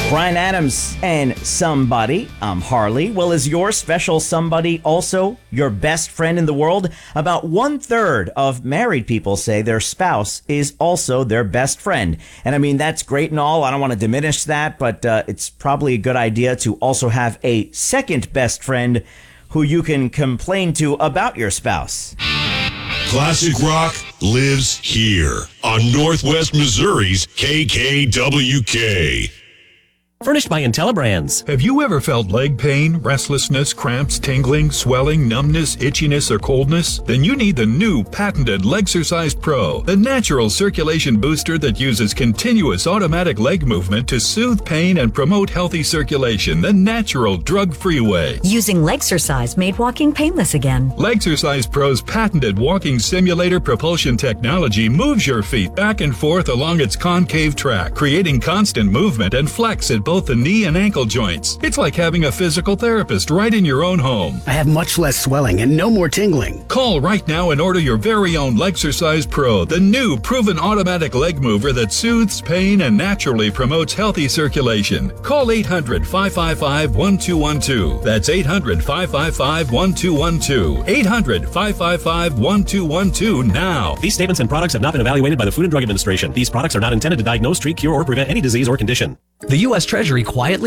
Bryan Adams and Somebody. I'm Harley. Well, is your special somebody also your best friend in the world? About 1/3 of married people say their spouse is also their best friend. And I mean, that's great and all. I don't want to diminish that, but it's probably a good idea to also have a second best friend who you can complain to about your spouse. Classic rock lives here on Northwest Missouri's KKWK. Furnished by IntelliBrands. Have you ever felt leg pain, restlessness, cramps, tingling, swelling, numbness, itchiness, or coldness? Then you need the new patented Legsercise Pro, the natural circulation booster that uses continuous automatic leg movement to soothe pain and promote healthy circulation the natural drug-free way. Using Legsercise made walking painless again. Legsercise Pro's patented walking simulator propulsion technology moves your feet back and forth along its concave track, creating constant movement and flex at both the knee and ankle joints. It's like having a physical therapist right in your own home. I have much less swelling and no more tingling. Call right now and order your very own Legsercise Pro, the new proven automatic leg mover that soothes pain and naturally promotes healthy circulation. Call 800-555-1212. That's 800-555-1212. 800-555-1212 now. These statements and products have not been evaluated by the Food and Drug Administration. These products are not intended to diagnose, treat, cure, or prevent any disease or condition. The U.S. Treasury quietly